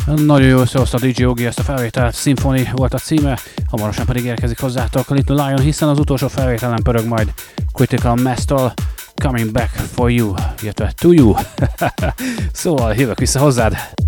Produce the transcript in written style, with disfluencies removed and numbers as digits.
Nagyon jó összehozta a DJ Yogi ezt a felvételt, Symphony volt a címe, hamarosan pedig érkezik hozzátok a Little Lion, hiszen az utolsó felvételen pörög majd Critical Mass-tól Coming Back For You, illetve To You. Szóval jövök vissza hozzád.